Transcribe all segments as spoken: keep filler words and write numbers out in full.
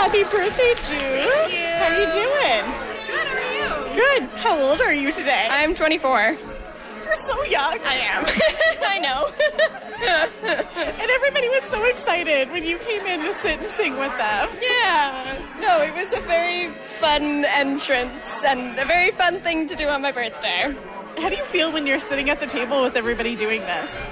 Happy birthday, Jude. Thank you. How are you doing? Good, how are you? Good. How old are you today? I'm twenty-four. You're so young. I am. I know. And everybody was so excited when you came in to sit and sing with them. Yeah. No, it was a very fun entrance and a very fun thing to do on my birthday. How do you feel when you're sitting at the table with everybody doing this?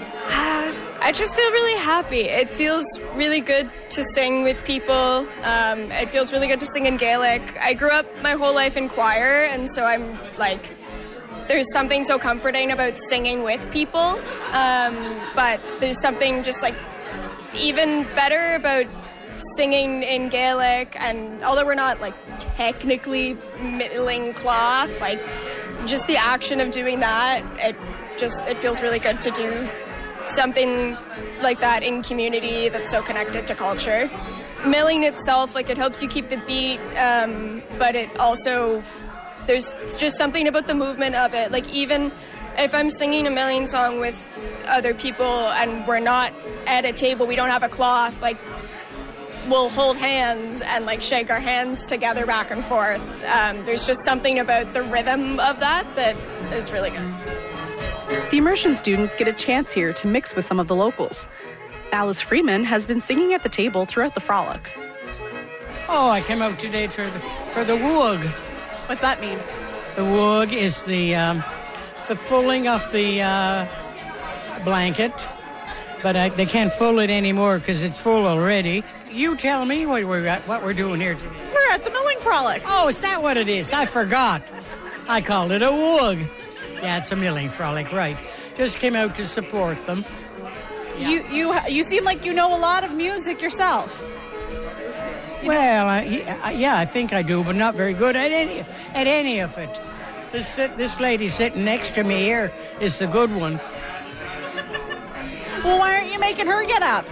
I just feel really happy. It feels really good to sing with people. Um, it feels really good to sing in Gaelic. I grew up my whole life in choir, and so I'm like, there's something so comforting about singing with people. Um, but there's something just like even better about singing in Gaelic. And although we're not like technically milling cloth, like just the action of doing that, it just it feels really good to do something like that in community that's so connected to culture. Milling itself, like it helps you keep the beat, um, but it also, there's just something about the movement of it. Like even if I'm singing a milling song with other people and we're not at a table, we don't have a cloth, like we'll hold hands and like shake our hands together back and forth. Um, there's just something about the rhythm of that that is really good. The immersion students get a chance here to mix with some of the locals. Alice Freeman has been singing at the table throughout the frolic. Oh, I came out today for the, for the woog. What's that mean? The woog is the um, the fulling of the uh, blanket, but I, they can't full it anymore because it's full already. You tell me what we're at, what we're doing here today. We're at the milling frolic. Oh, is that what it is? I forgot. I called it a woog. Yeah, it's a milling frolic, right. Just came out to support them. Yeah. You you you seem like you know a lot of music yourself. You well, I, yeah, I think I do, but not very good at any at any of it. This this lady sitting next to me here is the good one. Well, why aren't you making her get up?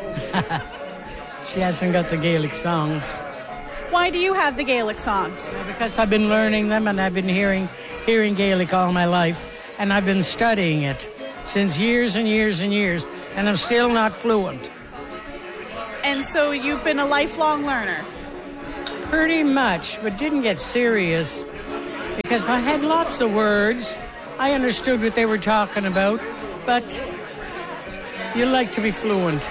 She hasn't got the Gaelic songs. Why do you have the Gaelic songs? Because I've been learning them and I've been hearing hearing Gaelic all my life, and I've been studying it since years and years and years, and I'm still not fluent. And so you've been a lifelong learner? Pretty much, but didn't get serious because I had lots of words. I understood what they were talking about, but you like to be fluent.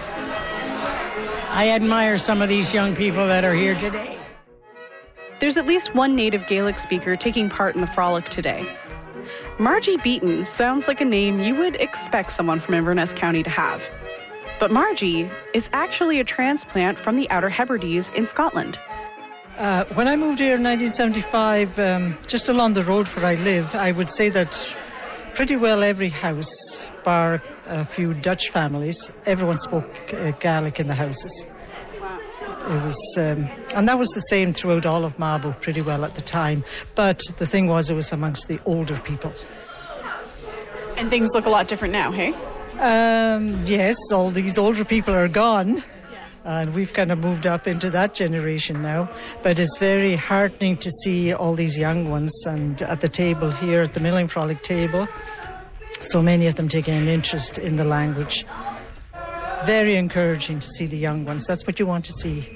I admire some of these young people that are here today. There's at least one native Gaelic speaker taking part in the frolic today. Margie Beaton sounds like a name you would expect someone from Inverness County to have. But Margie is actually a transplant from the Outer Hebrides in Scotland. Uh, when I moved here in nineteen seventy-five, um, just along the road where I live, I would say that pretty well every house, bar a few Dutch families, everyone spoke uh, Gaelic in the houses. Wow. It was, um, and that was the same throughout all of Mabo pretty well at the time. But the thing was, it was amongst the older people. And things look a lot different now, hey? Um, yes, all these older people are gone. And we've kind of moved up into that generation now. But it's very heartening to see all these young ones. And at the table here, at the Milling Frolic table, so many of them taking an interest in the language. Very encouraging to see the young ones. That's what you want to see.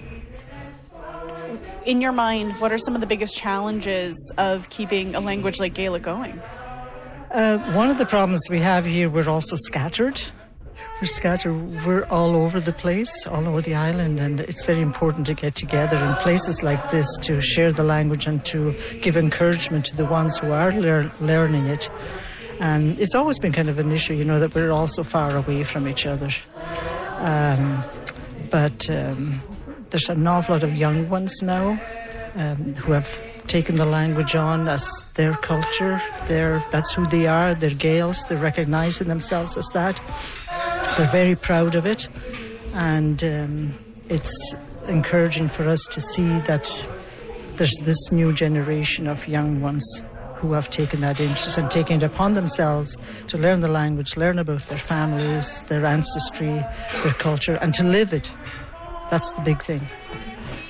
In your mind, what are some of the biggest challenges of keeping a language like Gaelic going? Uh, one of the problems we have here, we're also scattered. We're scattered. We're all over the place, all over the island, and it's very important to get together in places like this to share the language and to give encouragement to the ones who are lear- learning it. And it's always been kind of an issue, you know, that we're all so far away from each other. Um, but um, there's an awful lot of young ones now um, who have taken the language on as their culture. Their, that's who they are. They're Gaels. They're recognising themselves as that. They're very proud of it. And um, it's encouraging for us to see that there's this new generation of young ones who have taken that interest and taken it upon themselves to learn the language, learn about their families, their ancestry, their culture, and to live it. That's the big thing.